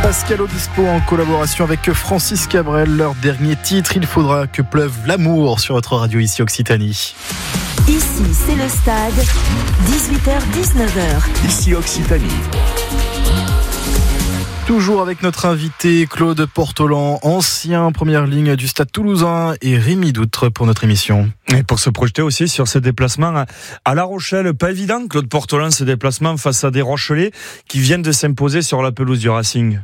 Pascal Obispo en collaboration avec Francis Cabrel, leur dernier titre. Il faudra que pleuve l'amour sur votre radio ici Occitanie. Ici, c'est le stade, 18h-19h. Ici Occitanie. Toujours avec notre invité Claude Portolan, ancien première ligne du Stade Toulousain, et Rémi Doutre pour notre émission. Et pour se projeter aussi sur ce déplacement à La Rochelle, pas évident, Claude Portolan, ce déplacement face à des Rochelais qui viennent de s'imposer sur la pelouse du Racing.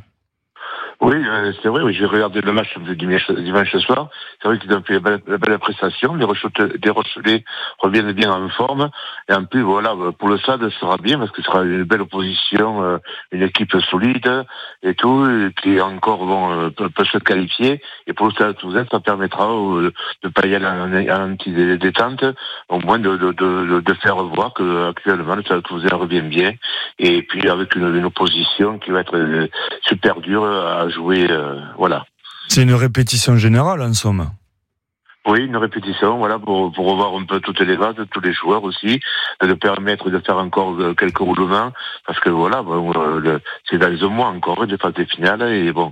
Oui, c'est vrai, oui, j'ai regardé le match de dimanche soir. C'est vrai qu'ils ont fait une belle prestation. Les Rochelais reviennent bien en forme. Et en plus, voilà, pour le stade, ça sera bien parce que ce sera une belle opposition, une équipe solide et tout, et qui encore peut se qualifier. Et pour le stade toulousain, ça permettra de pas y aller en anti-détente, au moins de faire voir que actuellement le stade toulousain revient bien. Et puis avec une opposition qui va être super dure à jouer, voilà. C'est une répétition générale en somme. Oui, une répétition, voilà, pour revoir un peu toutes les bases, tous les joueurs aussi, de permettre de faire encore quelques roulements, parce que voilà, c'est dans un mois encore de phase finale, et bon,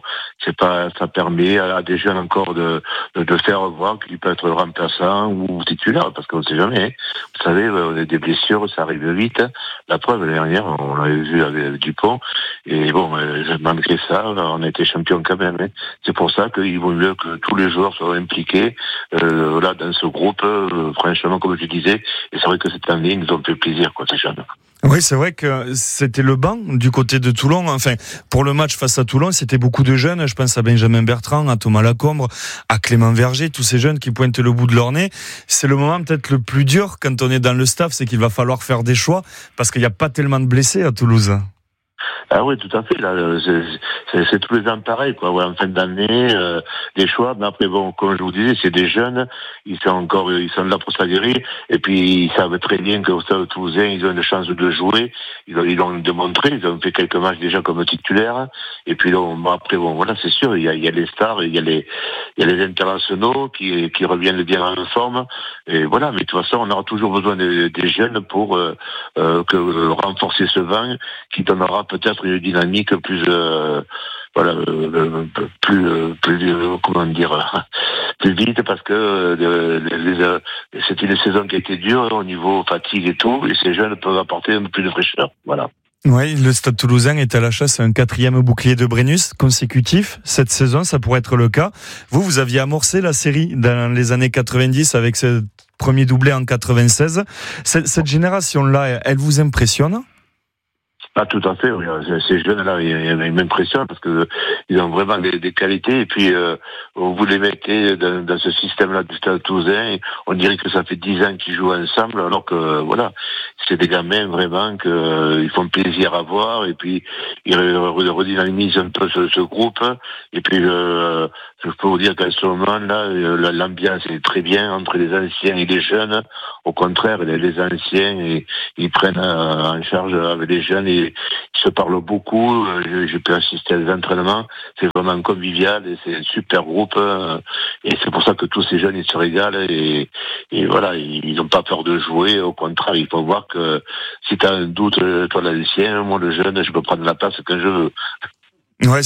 ça permet à des jeunes encore de faire voir qu'ils peuvent être remplaçants ou titulaires, parce qu'on ne sait jamais, hein. Vous savez, des blessures, ça arrive vite. La preuve, l'année dernière, on l'avait vu avec Dupont, et bon, malgré ça, on a été champion quand même, hein. C'est pour ça qu'il vaut mieux que tous les joueurs soient impliqués, là, dans ce groupe, franchement, comme je disais, et c'est vrai que cette année, ils nous ont fait plaisir, quoi, ces jeunes. Oui, c'est vrai que c'était le banc du côté de Toulon. Enfin, pour le match face à Toulon, c'était beaucoup de jeunes. Je pense à Benjamin Bertrand, à Thomas Lacombe, à Clément Verger, tous ces jeunes qui pointent le bout de leur nez. C'est le moment peut-être le plus dur quand on est dans le staff, c'est qu'il va falloir faire des choix parce qu'il n'y a pas tellement de blessés à Toulouse. Ah oui, tout à fait. Là, c'est tous les ans pareil, quoi. Ouais, en fin d'année, des choix. Mais après, bon, comme je vous disais, c'est des jeunes. Ils sont là pour s'aguerrir. Et puis, ils savent très bien qu'au Stade Toulousain, ils ont une chance de jouer. Ils l'ont démontré. Ils ont fait quelques matchs déjà comme titulaires. Et puis, après, bon, voilà, c'est sûr. Il y a les stars, il y a les internationaux qui reviennent bien en forme. Et voilà. Mais de toute façon, on aura toujours besoin des jeunes pour renforcer ce vent qui donnera peut-être une dynamique plus plus vite, parce que c'est une saison qui a été dure au niveau fatigue et tout, et ces jeunes peuvent apporter un peu plus de fraîcheur. Voilà. Oui, le Stade Toulousain est à la chasse à un 4e bouclier de Brennus consécutif. Cette saison, ça pourrait être le cas. Vous aviez amorcé la série dans les années 90 avec ce premier doublé en 96. Cette génération-là, elle vous impressionne ? Ah, tout à fait, oui. Ces jeunes-là, ils m'impressionnent parce que ils ont vraiment des qualités. Et puis, vous les mettez dans ce système-là du Stade Toulousain, on dirait que ça fait 10 ans qu'ils jouent ensemble, alors que, voilà, c'est des gamins vraiment ils font plaisir à voir, et puis ils redynamisent un peu ce groupe. Et puis, je peux vous dire qu'à ce moment-là, l'ambiance est très bien entre les anciens et les jeunes. Au contraire, les anciens, ils prennent en charge avec les jeunes et ils se parlent beaucoup. J'ai pu assister à des entraînements. C'est vraiment convivial et c'est un super groupe. Et c'est pour ça que tous ces jeunes, ils se régalent et voilà, ils n'ont pas peur de jouer. Au contraire, il faut voir que si tu as un doute, toi l'ancien, moi le jeune, je peux prendre la place quand je veux. Ouais,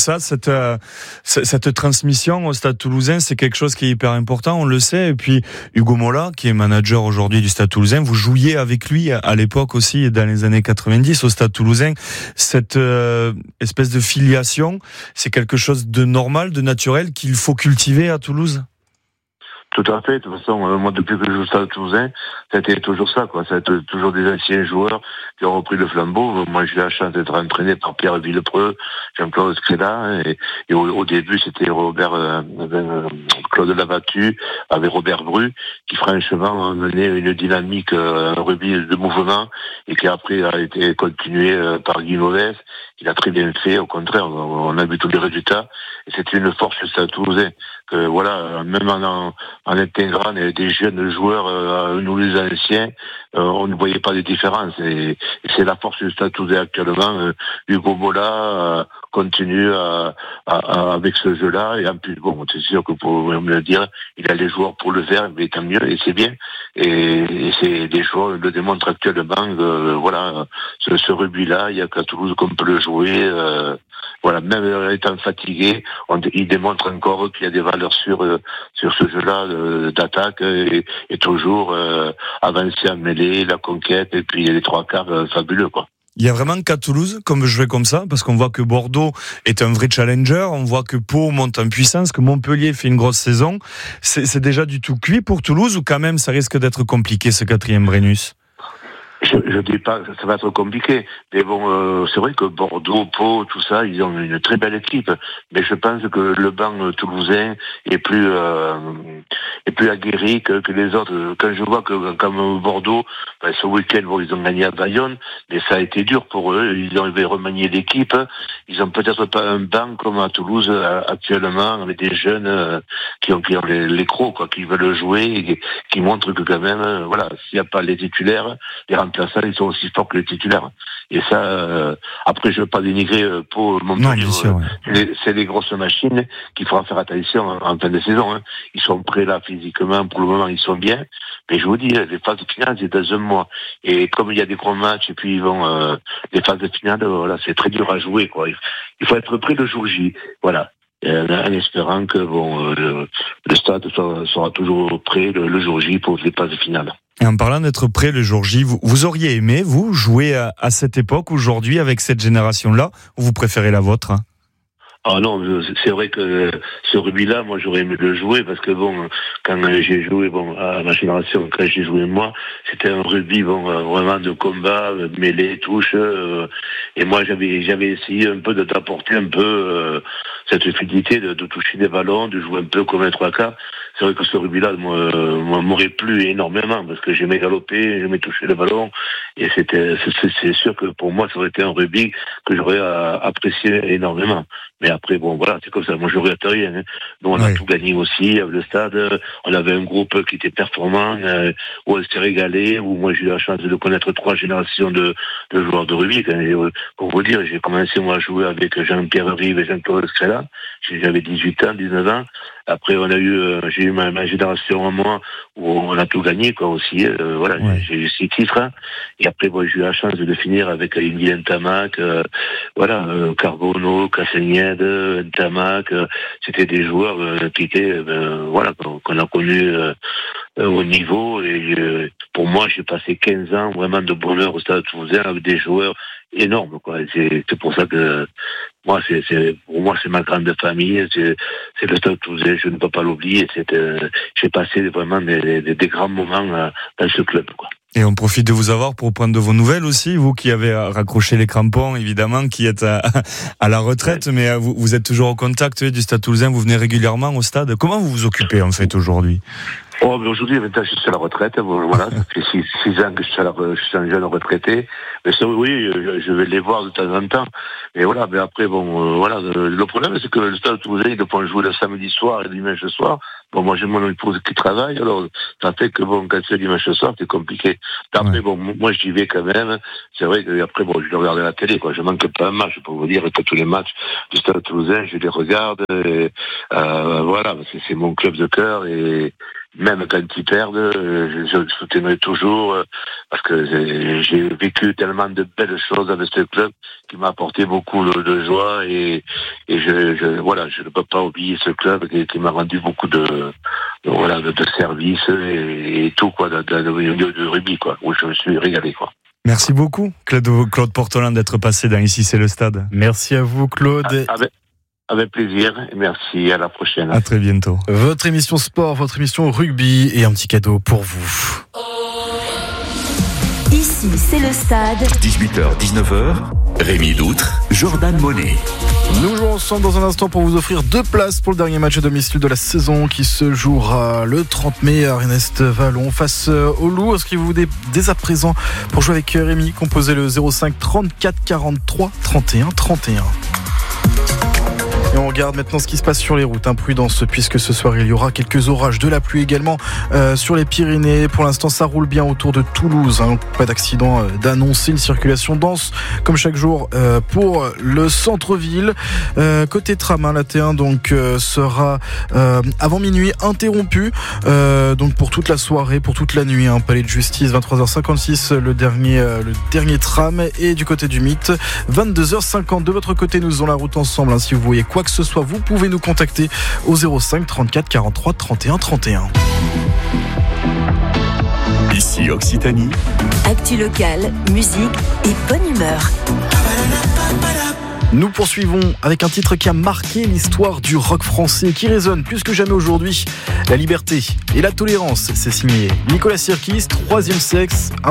cette transmission au Stade Toulousain, c'est quelque chose qui est hyper important, on le sait. Et puis, Hugo Mola, qui est manager aujourd'hui du Stade Toulousain, vous jouiez avec lui à l'époque aussi, dans les années 90 au Stade Toulousain. Cette espèce de filiation, c'est quelque chose de normal, de naturel, qu'il faut cultiver à Toulouse? Tout à fait. De toute façon, moi, depuis que je joue au Stade Toulousain, ça a été toujours ça, quoi. Ça a été toujours des anciens joueurs qui ont repris le flambeau. Moi, j'ai eu la chance d'être entraîné par Pierre Villepreux, Jean-Claude Scrella, et au début, c'était Claude Labattu, avec Robert Bru, qui franchement a mené une dynamique, un rugby de mouvement, et qui après a été continué par Guy Novès. Il a très bien fait. Au contraire, on a vu tous les résultats, et c'était une force du Stade Toulousain. Que voilà, même en intégrant des jeunes joueurs, nous les anciens, on ne voyait pas de différence. Et c'est la force du Stade Toulousain actuellement. Hugo Mola continue avec ce jeu-là. Et en plus, bon, c'est sûr que pour me le dire, il a les joueurs pour le faire, mais tant mieux, et c'est bien. Et c'est des joueurs le démontrent actuellement. Voilà, ce rugby-là, il y a qu'à Toulouse qu'on peut le jouer. voilà, même étant fatigué, il démontre encore qu'il y a des valeurs sur ce jeu-là d'attaque et toujours avancer en mêlée, la conquête et puis les trois quarts fabuleux, quoi. Il y a vraiment qu'à Toulouse qu'on veut jouer comme ça, parce qu'on voit que Bordeaux est un vrai challenger, on voit que Pau monte en puissance, que Montpellier fait une grosse saison. C'est déjà du tout cuit pour Toulouse, ou quand même ça risque d'être compliqué ce 4e Brennus? Je dis pas que ça va être compliqué, mais bon, c'est vrai que Bordeaux, Pau, tout ça, ils ont une très belle équipe. Mais je pense que le banc toulousain est plus aguerri que les autres. Quand je vois que comme Bordeaux, ce week-end, bon, ils ont gagné à Bayonne, mais ça a été dur pour eux. Ils ont remanié l'équipe. Ils ont peut-être pas un banc comme à Toulouse actuellement, avec des jeunes qui ont les crocs, quoi, qui veulent jouer, et qui montrent que quand même, voilà, s'il n'y a pas les titulaires, les remplaçants, ils sont aussi forts que les titulaires. Et ça, après, je veux pas dénigrer Pau, Montpellier. C'est des grosses machines qu'il faudra faire attention en fin de saison. Hein. Ils sont prêts là physiquement, pour le moment, ils sont bien. Mais je vous dis, les phases finales, c'est dans un mois. Et comme il y a des gros matchs, et puis les phases finales, voilà, c'est très dur à jouer, quoi. Il faut être prêt le jour J. Voilà. En espérant que le stade sera toujours prêt le jour J pour les phases finales. Et en parlant d'être prêt le jour J, vous auriez aimé, vous, jouer à cette époque, aujourd'hui, avec cette génération-là, ou vous préférez la vôtre? Ah non, c'est vrai que ce rugby-là, moi j'aurais aimé le jouer parce que bon, quand j'ai joué à ma génération, quand j'ai joué moi, c'était un rugby vraiment de combat, mêlée, touche, et moi j'avais essayé un peu d'apporter un peu cette fluidité de toucher des ballons, de jouer un peu comme un 3-4. C'est vrai que ce rugby-là m'aurait plu énormément parce que j'aimais galoper, j'aimais toucher le ballon, et c'est sûr que pour moi ça aurait été un rugby que j'aurais apprécié énormément. Mais après, bon, voilà, c'est comme ça. Moi, je regrette rien. Hein. Nous, on a tout gagné aussi avec le stade. On avait un groupe qui était performant, où on s'est régalé, où moi, j'ai eu la chance de connaître 3 générations de joueurs de rugby. Pour vous dire, j'ai commencé, moi, à jouer avec Jean-Pierre Rive et Jean-Claude Scrella. J'avais 18 ans, 19 ans. Après, j'ai eu ma génération à moi, où on a tout gagné, quoi, aussi. Voilà, j'ai eu 6 titres. Hein. Et après, bon, j'ai eu la chance de finir avec Emilien Tamac, Carbonneau, Cassagnet, Tamac, c'était des joueurs qui étaient, qu'on a connus au niveau. Et pour moi, j'ai passé 15 ans vraiment de bonheur au Stade Toulousain avec des joueurs énormes, quoi. C'est pour ça que pour moi, c'est ma grande famille. C'est le Stade Toulousain, je ne peux pas l'oublier. J'ai passé vraiment des grands moments dans ce club, quoi. Et on profite de vous avoir pour prendre de vos nouvelles aussi, vous qui avez raccroché les crampons, évidemment, qui êtes à la retraite, mais vous êtes toujours au contact du Stade Toulousain, vous venez régulièrement au stade. Comment vous vous occupez en fait aujourd'hui? Aujourd'hui, maintenant, je suis à la retraite. Voilà, ça fait 6 ans que je suis un jeune retraité. Mais ça, oui, je vais les voir de temps en temps. Et voilà, mais après, le problème, c'est que le Stade Toulousain, ils doivent jouer le samedi soir et le dimanche soir. Bon, moi, j'ai mon épouse qui travaille, alors ça fait que quand c'est le dimanche soir, c'est compliqué. Après, moi, j'y vais quand même. C'est vrai que après, je dois regarder la télé, quoi. Je manque pas un match pour vous dire que tous les matchs du Stade Toulousain, je les regarde. Voilà, parce que c'est mon club de cœur et même quand ils perdent, je le soutiendrai toujours parce que j'ai vécu tellement de belles choses avec ce club qui m'a apporté beaucoup de joie et je ne peux pas oublier ce club qui m'a rendu beaucoup de services et tout, quoi, de rugby, quoi, où je me suis régalé, quoi. Merci beaucoup, Claude Portolin, d'être passé dans Ici c'est le stade. Merci à vous, Claude. Avec plaisir, et merci, à la prochaine. À très bientôt. Votre émission sport, votre émission rugby et un petit cadeau pour vous. Ici, c'est le stade. 18h, 19h, Rémi Loutre, Jordan Monnet. Nous jouons ensemble dans un instant pour vous offrir 2 places pour le dernier match à domicile de la saison qui se jouera le 30 mai à Ernest Vallon face au Loup. Inscrivez-vous dès à présent pour jouer avec Rémi. Composez le 05 34 43 31 31. Et on regarde maintenant ce qui se passe sur les routes. Prudence, puisque ce soir il y aura quelques orages, de la pluie également sur les Pyrénées. Pour l'instant, ça roule bien autour de Toulouse. Pas d'accident d'annoncer, une circulation dense comme chaque jour pour le centre-ville. Côté tram, la T1 donc sera avant minuit interrompue donc pour toute la soirée, pour toute la nuit. Palais de Justice, 23h56 le dernier tram, et du côté du Mythe 22h50. De votre côté, nous faisons la route ensemble. Si vous voyez quoi que ce soit, vous pouvez nous contacter au 05 34 43 31 31. Ici Occitanie. Actu locale, musique et bonne humeur. Nous poursuivons avec un titre qui a marqué l'histoire du rock français, qui résonne plus que jamais aujourd'hui. La liberté et la tolérance, c'est signé Nicolas Sirkis, Troisième Sexe.